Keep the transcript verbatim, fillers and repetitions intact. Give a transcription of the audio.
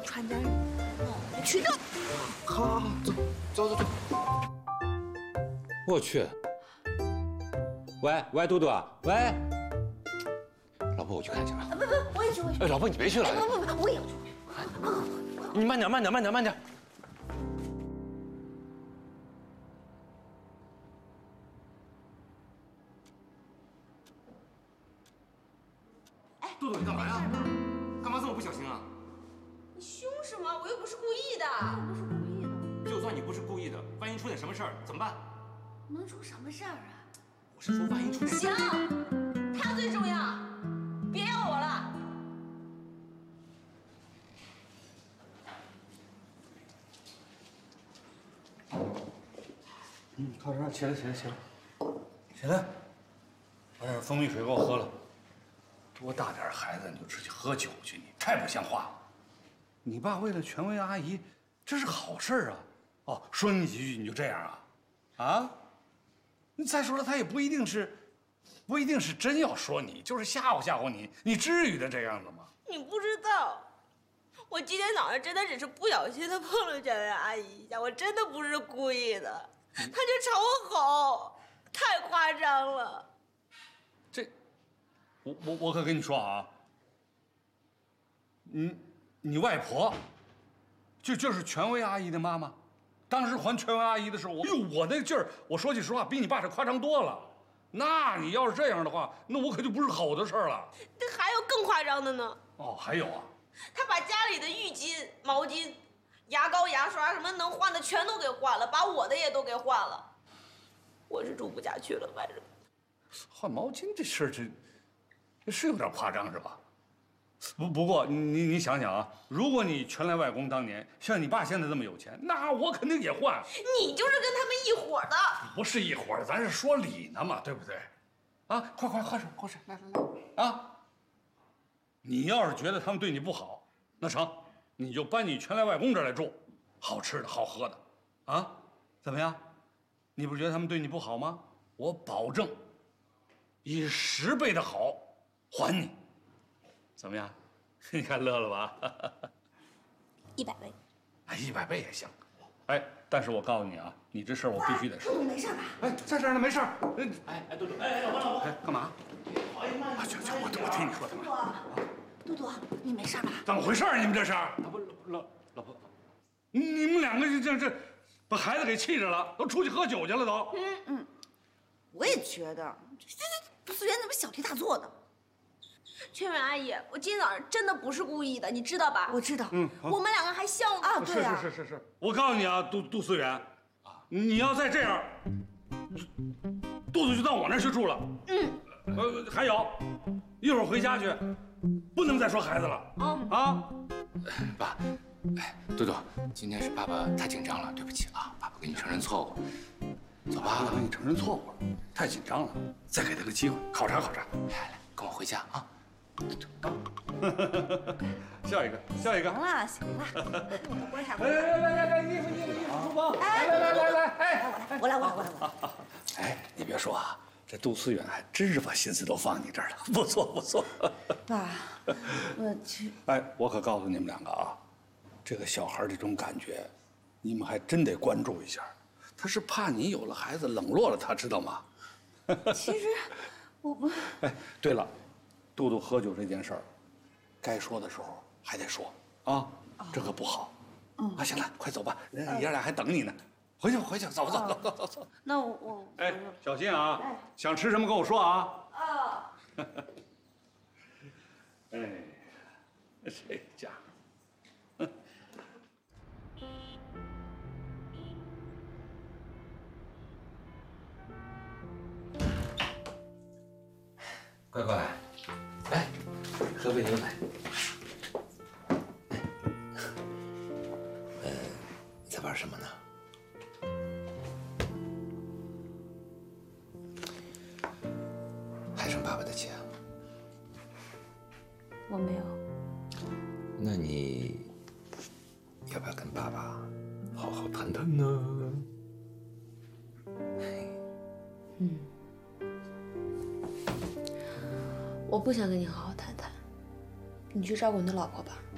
穿点哦，去掉。 好，好，走，走走走。 我去！喂喂，嘟嘟啊，喂，老婆，我去看去啊。 不不，我也去，我也去。 哎，老婆，你别去了。 不不不，我也要去。 你慢点，慢点，慢点，慢点。 哎， 嘟嘟，你干嘛呀？干嘛这么不小心啊？ 你凶什么？我又不是故意的。我不是故意的。 就算你不是故意的，万一出点什么事儿怎么办？ 能出什么事儿啊？ 我是说，万一出点…… 行，他最重要，别要我了。 嗯，靠这儿，起来，起来，起来，起来，把点蜂蜜水给我喝了。多大点孩子你就出去喝酒去，你太不像话了。你爸为了权威阿姨，这是好事啊。哦，说你几句你就这样啊？啊？你再说了，他也不一定是，不一定是真要说你，就是吓唬吓唬你，你至于的这样子吗？ 你不知道，我今天早上真的只是不小心的碰了权威阿姨一下，我真的不是故意的。他就朝我吼，太夸张了。 这，我我我可跟你说啊，你你外婆，就就是权威阿姨的妈妈，当时还权威阿姨的时候，我哟我那劲儿，我说句实话，比你爸这夸张多了。那你要是这样的话，那我可就不是吼的事儿了。 这还有更夸张的呢。 哦，还有啊， 他把家里的浴巾、毛巾、牙膏、牙刷什么能换的全都给换了，把我的也都给换了。我是住不下去了，反正。 换毛巾这事儿，这这是有点夸张是吧？不不过你你你想想啊，如果你全来外公当年像你爸现在这么有钱，那我肯定也换。 你就是跟他们一伙的。 不是一伙的，咱是说理呢嘛，对不对？啊，快快喝水，喝水，来来来，啊！你要是觉得他们对你不好，那成，你就搬你全来外公这儿来住，好吃的好喝的，啊，怎么样？你不是觉得他们对你不好吗？我保证，以十倍的好还你，怎么样？你看乐了吧？ 一百倍。 哎，一百倍也行。哎，但是我告诉你啊，你这事儿我必须得说。 嘟嘟没事吧？ 哎，在这儿呢，没事儿。 哎哎，嘟嘟，哎哎，老婆老婆， 哎，干嘛？ 好呀妈呀！ 去去，我我听你说他们。 嘟嘟，你没事吧？ 怎么回事？你们这是？ 老婆老老老婆， 你你们两个这这这，把孩子给气着了，都出去喝酒去了都。 嗯嗯，我也觉得，这这这思源怎么小题大做的？圈远阿姨，我今天早上真的不是故意的，你知道吧？我知道。嗯，我们两个还笑呢。啊， 对呀。是是是是是，我告诉你啊，杜杜思源，啊，你要再这样，杜杜就到我那儿去住了。嗯。呃，还有，一会儿回家去，不能再说孩子了。啊啊！ 爸，哎，嘟嘟，今天是爸爸太紧张了，对不起啊，爸爸给你承认错误。走吧， 我给你承认错误了，太紧张了，再给他个机会，考察考察。 来来，跟我回家啊。 下一个，下一个。 行了行了，我一下来来来来来，衣服衣服衣服，书包。来来来来来，哎， 我来我来我来我来。 哎，你别说啊，这杜思远还真是把心思都放你这儿了，不错不错。 爸，我去。 哎，我可告诉你们两个啊，这个小孩这种感觉，你们还真得关注一下。他是怕你有了孩子冷落了他，知道吗？ 其实我不。 哎，对了。杜杜喝酒这件事儿，该说的时候还得说啊，这可不好。嗯啊，行了，快走吧，人家爷俩还等你呢。回去回去，走走走走走走。 那我我哎，小心啊！想吃什么跟我说啊。 啊。 哎，这家伙。 乖乖，来，喝杯牛奶。呃，你在玩什么呢？还生爸爸的气啊？ 我没有。 那你要不要跟爸爸好好谈谈呢？ 嗯。我不想跟你好好谈谈，你去照顾你的老婆吧。